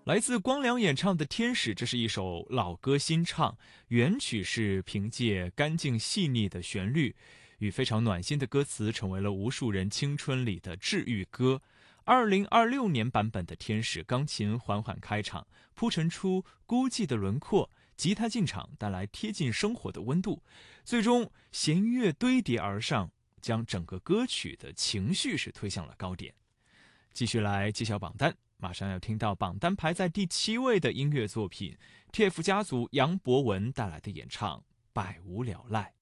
来自光良演唱的《天使》，这是一首老歌新唱，原曲是凭借干净细腻的旋律与非常暖心的歌词，成为了无数人青春里的治愈歌。2026年版本的《天使》，钢琴缓缓开场，铺陈出孤寂的轮廓，吉他进场带来贴近生活的温度，最终弦乐堆叠而上，将整个歌曲的情绪是推向了高点。继续来揭晓榜单，马上要听到榜单排在第7位的音乐作品，TF 家族杨博文带来的演唱《百无聊赖》。